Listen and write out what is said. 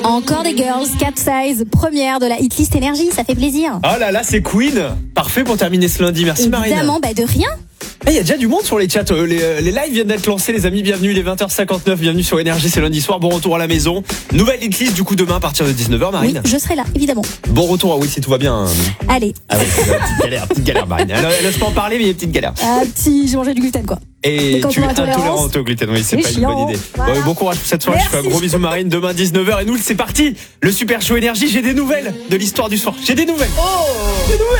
Encore des girls, Capsize, première de la hitlist énergie, ça fait plaisir. Oh là là, c'est Queen. Parfait pour terminer ce lundi. Merci Marine. Évidemment, de rien. Il y a déjà du monde sur les chats. Les lives viennent d'être lancés, les amis. Bienvenue, il est 20h59. Bienvenue sur Énergie, c'est lundi soir. Bon retour à la maison. Nouvelle hitlist du coup demain à partir de 19h, Marine. Oui, je serai là, évidemment. Bon retour, ah oui, si tout va bien. Allez. Ah oui, petite galère, Marine. Elle laisse pas en parler, mais il y a une petite galère. J'ai mangé du gluten, quoi. Et tu es intolérante au gluten, oui, c'est pas une bonne idée. Voilà. Bon courage pour cette soirée. Merci. Je fais un gros bisou, Marine. Demain 19h et nous, c'est parti. Le super show Énergie. J'ai des nouvelles de l'histoire du soir. J'ai des nouvelles. Des nouvelles.